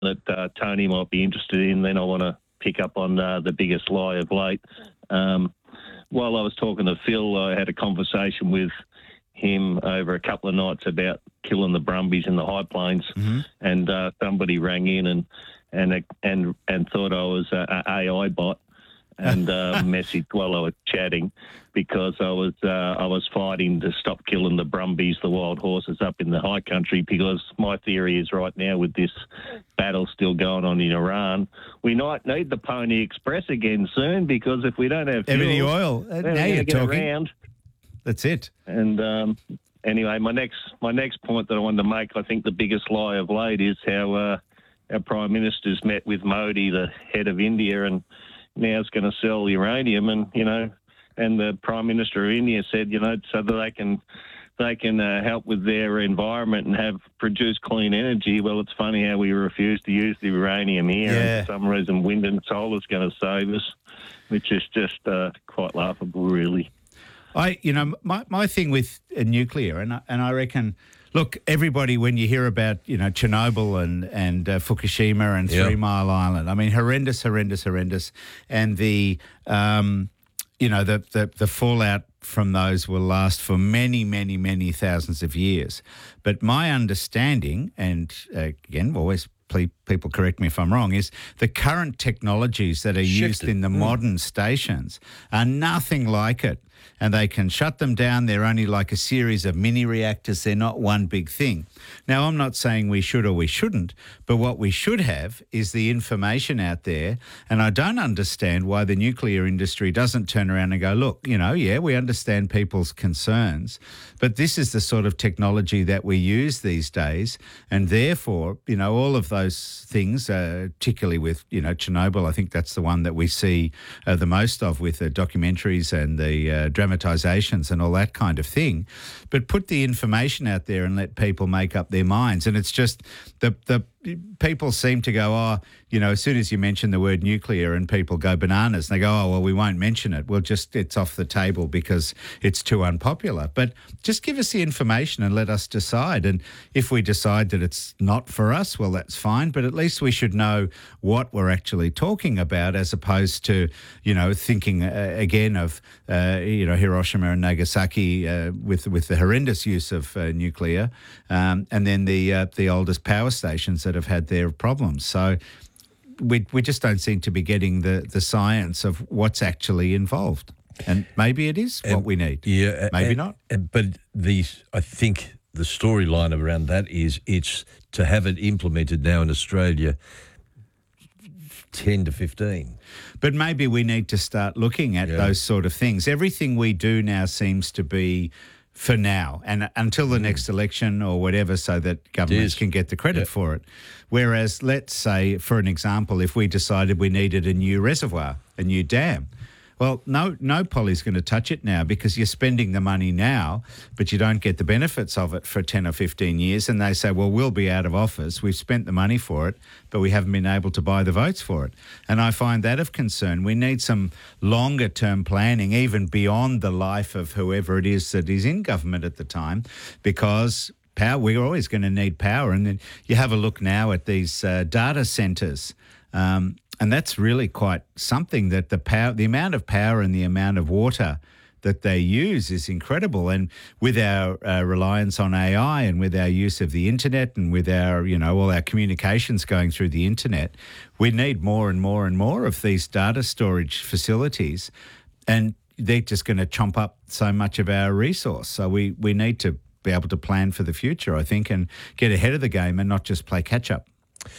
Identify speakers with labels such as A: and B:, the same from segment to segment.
A: that Tony might be interested in, then I want to pick up on the biggest lie of late. While I was talking to Phil, I had a conversation with him over a couple of nights about killing the brumbies in the high plains, and somebody rang in and thought I was an AI bot, and messaged while I was chatting, because I was fighting to stop killing the brumbies, the wild horses up in the high country, because my theory is right now, with this battle still going on in Iran, we might need the Pony Express again soon, because if we don't have
B: Ebony oil, now you're talking.
A: Around.
B: That's it.
A: And anyway, my next point that I wanted to make, I think the biggest lie of late is how our Prime Minister's met with Modi, the head of India, and now it's going to sell uranium, and the Prime Minister of India said, so that they can help with their environment and produce clean energy. Well, it's funny how we refuse to use the uranium here, and for some reason wind and solar is going to save us, which is just quite laughable, really.
B: My thing with nuclear, and I reckon, look, everybody, when you hear about, Chernobyl and Fukushima and 3 Mile Island, I mean, horrendous. And the fallout from those will last for many, many, many thousands of years. But my understanding, and again, always people correct me if I'm wrong, is the current technologies that are used in the modern stations are nothing like it. And they can shut them down. They're only like a series of mini reactors. They're not one big thing. Now, I'm not saying we should or we shouldn't, but what we should have is the information out there. And I don't understand why the nuclear industry doesn't turn around and go, look, we understand people's concerns, but this is the sort of technology that we use these days. And therefore, all of those things, particularly with, Chernobyl, I think that's the one that we see the most of with the documentaries and the dramatisations and all that kind of thing. But put the information out there and let people make up their minds. And it's just the people seem to go, as soon as you mention the word nuclear, and people go bananas, and they go, we won't mention it. It's off the table because it's too unpopular. But just give us the information and let us decide. And if we decide that it's not for us, well, that's fine. But at least we should know what we're actually talking about, as opposed to, thinking again of, Hiroshima and Nagasaki with the horrendous use of nuclear, and then the oldest power stations that have had their problems. So we just don't seem to be getting the science of what's actually involved. And maybe it is what we need. Yeah. Maybe not.
C: But I think the storyline around that is it's to have it implemented now in Australia 10 to 15.
B: But maybe we need to start looking at those sort of things. Everything we do now seems to be for now and until the next election or whatever, so that governments can get the credit for it. Whereas, let's say, for an example, if we decided we needed a new reservoir, a new dam, well, no poly's going to touch it now, because you're spending the money now, but you don't get the benefits of it for 10 or 15 years. And they say, well, we'll be out of office. We've spent the money for it, but we haven't been able to buy the votes for it. And I find that of concern. We need some longer term planning, even beyond the life of whoever it is that is in government at the time, because power, we're always going to need power. And then you have a look now at these data centres. And that's really quite something, that the amount of power and the amount of water that they use is incredible. And with our reliance on AI and with our use of the internet and with our, all our communications going through the internet, we need more and more and more of these data storage facilities. And they're just going to chomp up so much of our resource. So we need to be able to plan for the future, I think, and get ahead of the game and not just play catch up.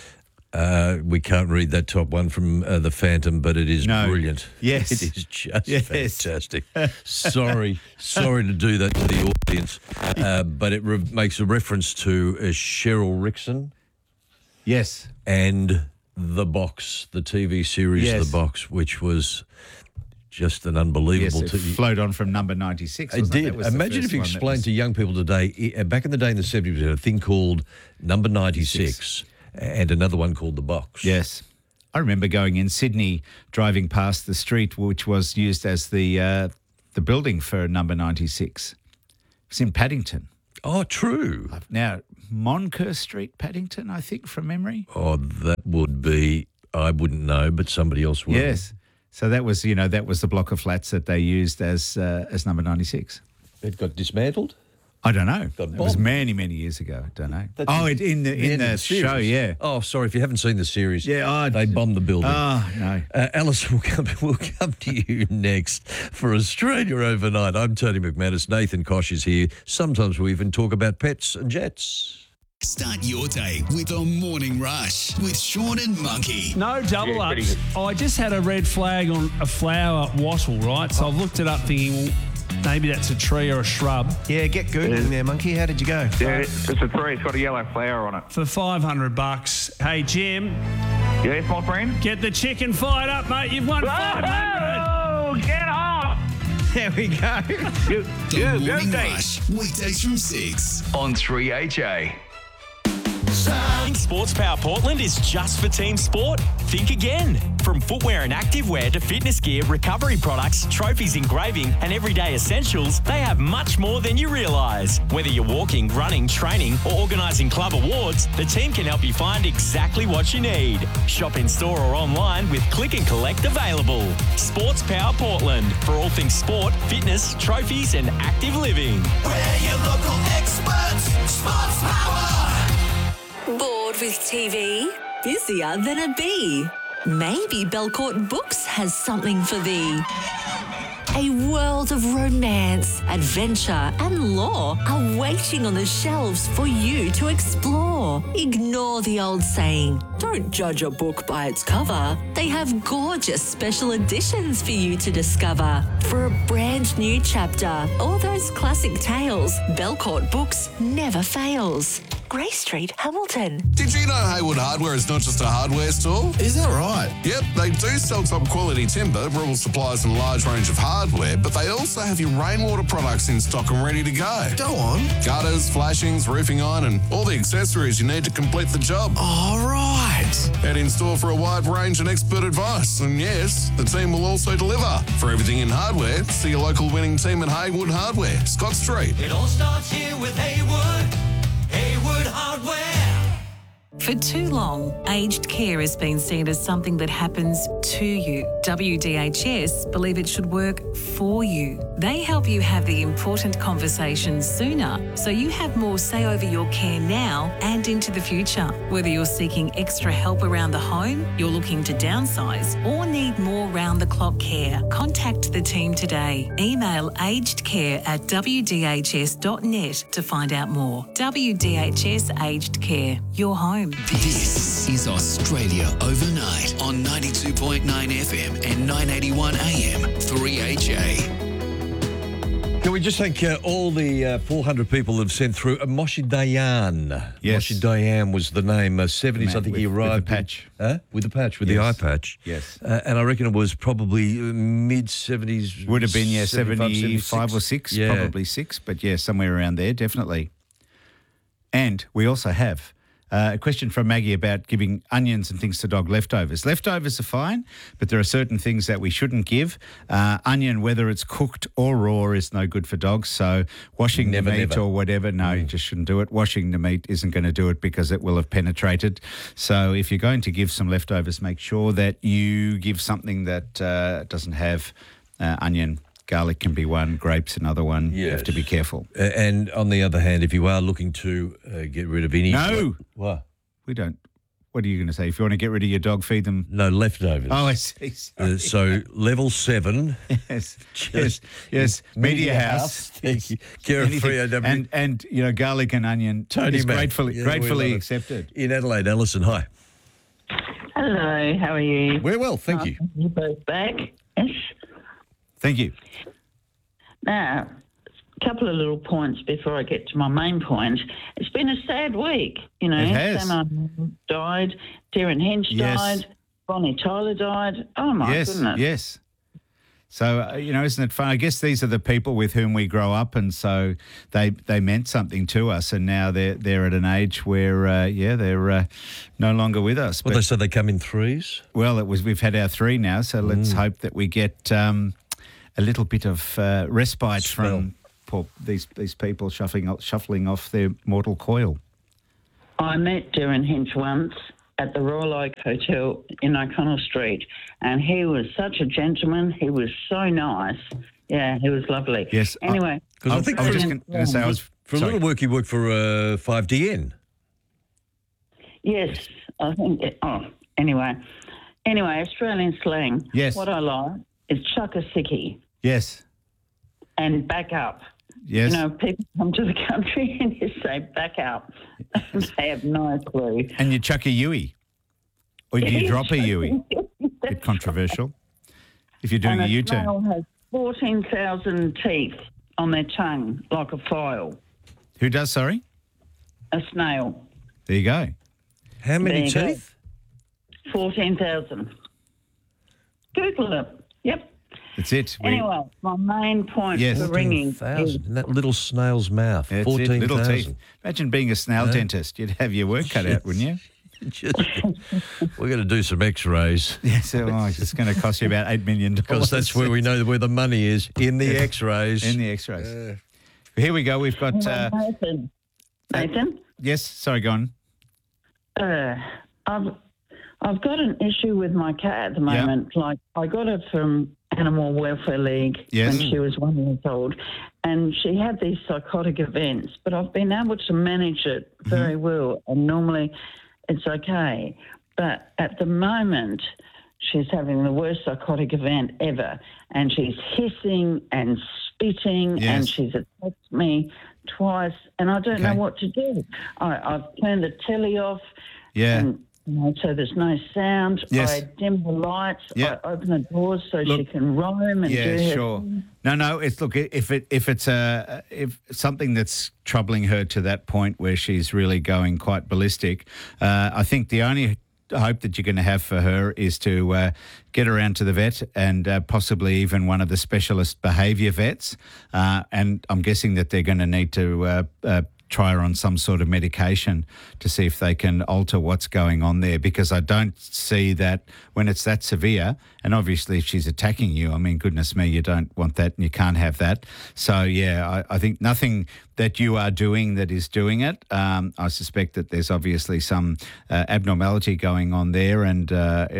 C: We can't read that top one from the Phantom, but it is brilliant.
B: Yes.
C: It is just fantastic. Sorry to do that to the audience, but it makes a reference to Cheryl Rickson.
B: Yes.
C: And The Box, the TV series The Box, which was just an unbelievable...
B: Yes, it flowed on from number 96,
C: It did. Imagine if you explained to young people today, back in the day in the 70s, we had a thing called number 96. And another one called The Box.
B: Yes. I remember going in Sydney, driving past the street which was used as the building for number 96. It was in Paddington.
C: Oh, true.
B: Now, Moncur Street, Paddington, I think, from memory.
C: Oh, that would be, I wouldn't know, but somebody else would.
B: Yes. So that was the block of flats that they used as number 96.
C: It got dismantled?
B: I don't know.
C: Got
B: It was
C: bombed.
B: many, many years ago. I don't know.
C: That's
B: In the show,
C: series.
B: yeah.
C: Oh, sorry, if you haven't seen the series,
B: Yeah,
C: they bombed the building.
B: Oh, no.
C: Alison, we'll come to you next for Australia Overnight. I'm Tony McManus. Nathan Koch is here. Sometimes we even talk about pets and jets.
D: Start your day with the Morning Rush with Sean and Monkey.
E: No double ups. I just had a red flag on a flower wattle, right? So I've looked it up thinking, well, maybe that's a tree or a shrub.
F: Yeah, get Googling there, Monkey. How did you go?
G: Yeah, it's a tree. It's got a yellow flower on it.
E: For $500. Hey, Jim,
G: Yes, my friend?
E: get the chicken fired up, mate. You've won 500.
G: Oh, get off!
F: There we go.
D: The Morning Rush, weekdays from 6 on 3HA.
H: Sports Power Portland is just for team sport? Think again. From footwear and activewear to fitness gear, recovery products, trophies, engraving, and everyday essentials, they have much more than you realise. Whether you're walking, running, training, or organising club awards, the team can help you find exactly what you need. Shop in store or online with click and collect available. Sports Power Portland for all things sport, fitness, trophies, and active living.
D: We're your local experts. Sports Power.
I: Bored with TV? Busier than a bee? Maybe Belcourt Books has something for thee. A world of romance, adventure and lore are waiting on the shelves for you to explore. Ignore the old saying, don't judge a book by its cover. They have gorgeous special editions for you to discover. For a brand new chapter, all those classic tales, Belcourt Books never fails. Grey Street, Hamilton.
J: Did you know Haywood Hardware is not just a hardware store?
F: Is that right?
J: Yep, they do sell top quality timber, rural supplies and a large range of hardware, but they also have your rainwater products in stock and ready to go.
F: Go on.
J: Gutters, flashings, roofing iron and all the accessories you need to complete the job.
F: All right.
J: Head in store for a wide range and expert advice. And yes, the team will also deliver. For everything in hardware, see your local winning team at Haywood Hardware, Scott Street.
K: It all starts here with Haywood Hardware.
L: For too long, aged care has been seen as something that happens to you. WDHS believe it should work for you. They help you have the important conversations sooner, so you have more say over your care now and into the future. Whether you're seeking extra help around the home, you're looking to downsize, or need more round-the-clock care, contact the team today. Email agedcare@wdhs.net to find out more. WDHS Aged Care, your home.
D: This is Australia Overnight on 92.9 FM and 981 AM 3HA.
C: Can we just thank all the 400 people that have sent through? Moshi Dayan.
B: Yes.
C: Moshi Dayan was the name. 70s, I think he arrived.
B: With the patch.
C: With the patch, with
B: Yes.
C: the eye patch.
B: Yes.
C: And I reckon it was probably mid-70s.
B: Would have been, 75
C: 76.
B: or 6,
C: Yeah.
B: probably 6, but somewhere around there, definitely. And we also have a question from Maggie about giving onions and things to dog leftovers. Leftovers are fine, but there are certain things that we shouldn't give. Onion, whether it's cooked or raw, is no good for dogs. So washing the meat or whatever, no, you just shouldn't do it. Washing the meat isn't going to do it because it will have penetrated. So if you're going to give some leftovers, make sure that you give something that doesn't have onion. Garlic can be one, grapes another one.
C: Yes.
B: You have to be careful.
C: And on the other hand, if you are looking to get rid of any...
B: No.
C: What?
B: We don't. What are you going to say? If you want to get rid of your dog, feed them...
C: No, leftovers.
B: Oh, I see. Sorry.
C: So level 7.
B: Yes. Media House.
C: Thank you. Care of
B: Anything.
C: 3AW.
B: And garlic and onion
C: Tony
B: is
C: Mac.
B: gratefully
C: Yeah, we love it.
B: accepted.
C: In Adelaide, Alison, hi.
M: Hello, how are you?
C: We're well, thank you.
M: You're both back. Yes.
B: Thank you.
M: Now, a couple of little points before I get to my main point. It's been a sad week,
B: It has.
M: Sam died, Darren Hench
B: Yes.
M: died, Bonnie Tyler died. Oh, my goodness.
B: Yes. So, isn't it fun? I guess these are the people with whom we grow up, and so they meant something to us, and now they're at an age where, they're no longer with us.
C: Well, they said they come in threes?
B: Well, we've had our 3 now, so let's hope that we get a little bit of respite these people shuffling off their mortal coil.
M: I met Darren Hinch once at the Royal Oak Hotel in O'Connell Street, and he was such a gentleman. He was so nice. Yeah, he was lovely.
B: Yes.
M: Anyway.
C: Because I think
B: I was just going to say,
C: for a little work, you worked for 5DN.
M: Yes, I think. Anyway, Australian slang.
B: Yes.
M: What I like is chuck a sickie
B: Yes.
M: and back up.
B: Yes.
M: You know, people come to the country and you say back up. They have no clue.
B: And you chuck a Yui. Or do you drop a Yui? Bit controversial. If you're doing a U-turn.
M: A snail has 14,000 teeth on their tongue, like a file.
B: Who does, sorry?
M: A snail.
B: There you go.
C: How many
M: There you
C: teeth?
M: 14,000. Google it. Yep.
B: That's it.
M: Anyway, my main point
B: Yes.
M: for ringing is
C: 14,000 in that little snail's mouth.
B: That's it, little
C: 14,000.
B: teeth. Imagine being a snail dentist. You'd have your work cut out, wouldn't you?
C: We're going to do some X-rays.
B: Yes, it's going to cost you about $8 million.
C: Because that's where we know where the money is, in the X-rays.
B: In the X-rays. Here we go. We've got...
M: Nathan?
B: Yes, sorry, go on.
M: I've got an issue with my cat at the moment. Like, I got her from Animal Welfare League when she was 1 year old, and she had these psychotic events, but I've been able to manage it very well, and normally it's okay. But at the moment, she's having the worst psychotic event ever, and she's hissing and spitting, and she's attacked me twice, and I don't know what to do. I've turned the telly off.
B: Yeah.
M: And, so there's no sound.
B: Yes.
M: I dim the lights.
B: Yeah.
M: I open the doors so she can roam and do her thing.
B: No. It's if it's something that's troubling her to that point where she's really going quite ballistic. I think the only hope that you're going to have for her is to get around to the vet and possibly even one of the specialist behaviour vets. And I'm guessing that they're going to need to try her on some sort of medication to see if they can alter what's going on there, because I don't see that when it's that severe, and obviously if she's attacking you, I mean, goodness me, you don't want that and you can't have that. So, yeah, I think nothing that you are doing that is doing it. I suspect that there's obviously some abnormality going on there, and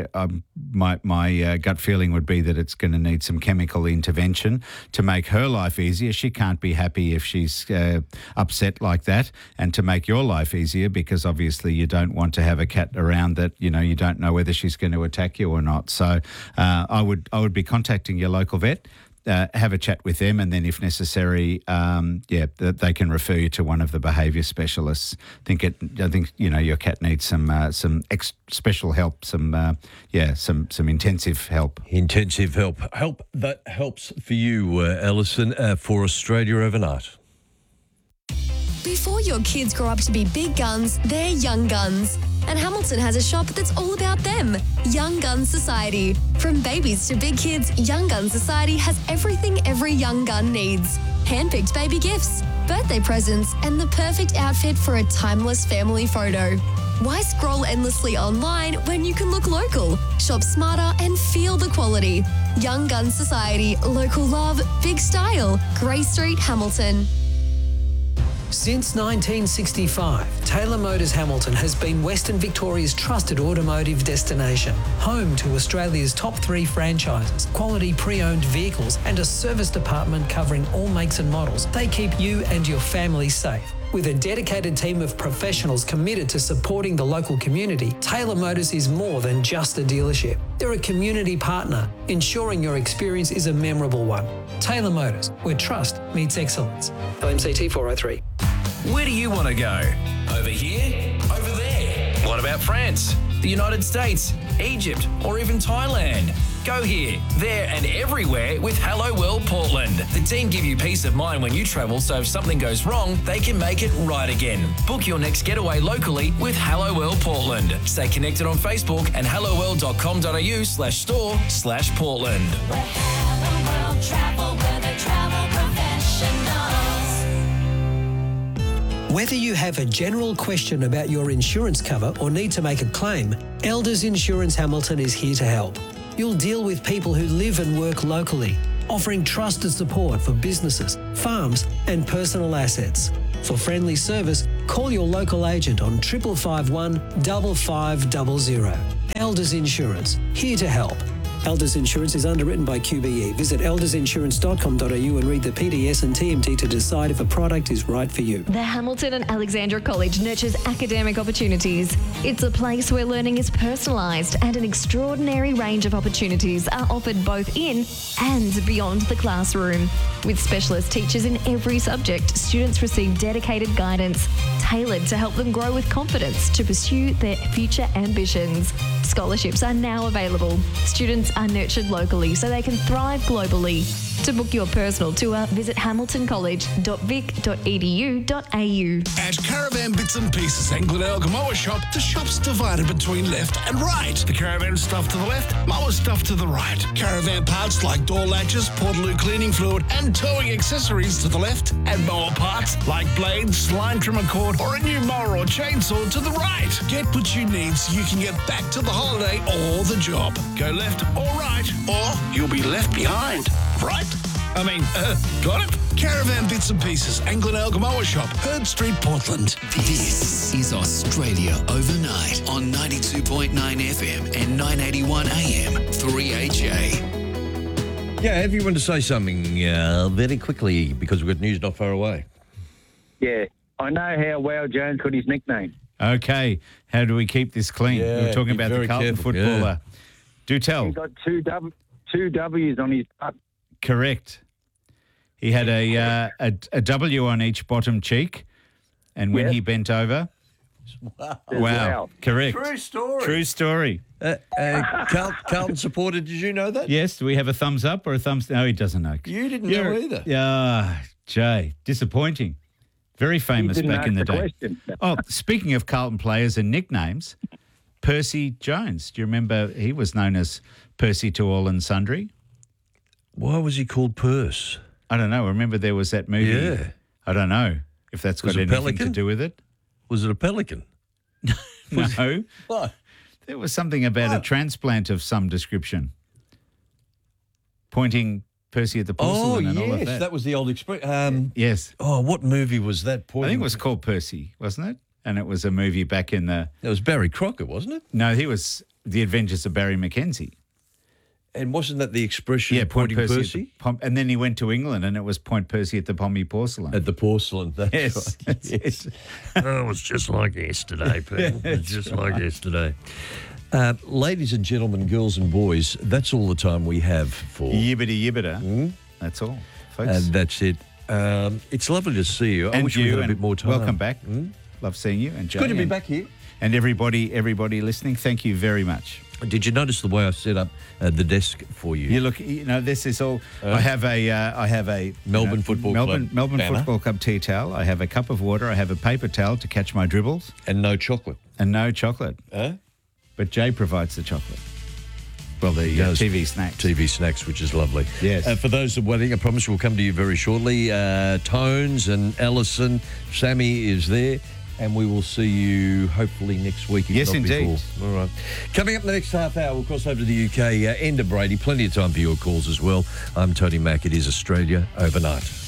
B: my gut feeling would be that it's going to need some chemical intervention to make her life easier. She can't be happy if she's upset like that, and to make your life easier, because obviously you don't want to have a cat around that, you know, you don't know whether she's going to attack you or not. So I would be contacting your local vet. Have a chat with them, and then if necessary, they can refer you to one of the behaviour specialists. I think you know your cat needs some special help, some intensive help.
C: Intensive help that helps for you, Alison, for Australia Overnight.
N: Before your kids grow up to be big guns, they're young guns. And Hamilton has a shop that's all about them, Young Guns Society. From babies to big kids, Young Guns Society has everything every young gun needs. Handpicked baby gifts, birthday presents, and the perfect outfit for a timeless family photo. Why scroll endlessly online when you can look local? Shop smarter and feel the quality. Young Guns Society, local love, big style. Grey Street, Hamilton.
O: Since 1965, Taylor Motors Hamilton has been Western Victoria's trusted automotive destination, home to Australia's top 3 franchises, quality pre-owned vehicles, and a service department covering all makes and models. They keep you and your family safe. With a dedicated team of professionals committed to supporting the local community, Taylor Motors is more than just a dealership. They're a community partner, ensuring your experience is a memorable one. Taylor Motors, where trust meets excellence. LMCT 403.
P: Where do you want to go? Over here? Over there? What about France, the United States, Egypt, or even Thailand? Go here, there, and everywhere with Hello World Portland. The team give you peace of mind when you travel, so if something goes wrong, they can make it right again. Book your next getaway locally with Hello World Portland. Stay connected on Facebook and helloworld.com.au/store/Portland.
K: Hello World Travel, where they travel professionals.
O: Whether you have a general question about your insurance cover or need to make a claim, Elders Insurance Hamilton is here to help. You'll deal with people who live and work locally. offering trusted support for businesses, farms and personal assets. For friendly service, call your local agent on 5551 5500. Elders Insurance, here to help. Elders Insurance is underwritten by QBE. Visit eldersinsurance.com.au and read the PDS and TMT to decide if a product is right for you.
N: The Hamilton and Alexandra College nurtures academic opportunities. It's a place where learning is personalised and an extraordinary range of opportunities are offered both in and beyond the classroom. With specialist teachers in every subject, students receive dedicated guidance tailored to help them grow with confidence to pursue their future ambitions. Scholarships are now available. Students are nurtured locally so they can thrive globally. To book your personal tour, visit hamiltoncollege.vic.edu.au.
D: At Caravan Bits and Pieces and Glenelg Mower Shop, the shop's divided between left and right. The caravan stuff to the left, mower stuff to the right. Caravan parts like door latches, Portaloo cleaning fluid and towing accessories to the left, and mower parts like blades, line trimmer cord or a new mower or chainsaw to the right. Get what you need so you can get back to the holiday or the job. Go left or right, or you'll be left behind. Right? Got it? Caravan Bits and Pieces and Glenelg Mower Shop, Herd Street, Portland.
Q: This is Australia Overnight on 92.9 FM and 981 AM 3HA.
C: Yeah, have you want to say something very quickly because we've got news not far away?
R: Yeah, I know how Wow Jones got his nickname.
B: Okay, how do we keep this clean?
C: Yeah,
B: We're talking
C: be
B: about the
C: very
B: Carlton
C: careful,
B: footballer.
C: yeah.
B: Do tell.
R: He got two W's on his butt.
B: Correct. He had a W on each bottom cheek, and when he bent over... Wow. Correct.
C: True story.
B: True story.
C: Carlton supporter, did you know that?
B: Yes. Do we have a thumbs up or a thumbs... No, he doesn't know.
C: You didn't know either.
B: Yeah, Jay, disappointing. Very famous back in the day. Oh, speaking of Carlton players and nicknames, Percy Jones. Do you remember he was known as Percy to all and sundry?
C: Why was he called Perce?
B: I don't know. Remember there was that movie?
C: Yeah.
B: I don't know if that's got anything to do with it.
C: Was it a pelican?
B: No.
C: What?
B: There was something about a transplant of some description. Pointing Percy at the porcelain and all of that.
C: That was the old expression.
B: Yes.
C: Oh, what movie was that?
B: I think it was called Percy, wasn't it? And it was a movie back in the...
C: It was Barry Crocker, wasn't it?
B: No, he was The Adventures of Barry Mackenzie.
C: And wasn't that the expression?
B: Yeah,
C: Point Percy.
B: And then he went to England and it was Point Percy at the Pommy Porcelain.
C: At the porcelain, that's
B: yes.
C: right. Yes. Oh, it was just like yesterday, Pete. It was just like yesterday. Ladies and gentlemen, girls and boys, that's all the time we have for...
B: Yibbity yibbita. That's all, folks.
C: And that's it. It's lovely to see you. I wish we had a bit more time.
B: Welcome back. Love seeing you. And
C: it's good to be back here.
B: And everybody listening, thank you very much.
C: Did you notice the way I set up the desk for you?
B: You look, this is all. I have a
C: Melbourne Football Club.
B: Melbourne Football Club tea towel. I have a cup of water. I have a paper towel to catch my dribbles.
C: And no chocolate.
B: But Jay provides the chocolate. Well, the TV snacks.
C: TV snacks, which is lovely.
B: Yes.
C: For those that are waiting, I promise we'll come to you very shortly. Tones and Ellison, Sammy is there. And we will see you hopefully next week.
B: Yes, indeed.
C: All right. Coming up in the next half hour, we'll cross over to the UK. Enda Brady, plenty of time for your calls as well. I'm Tony Mack. It is Australia Overnight.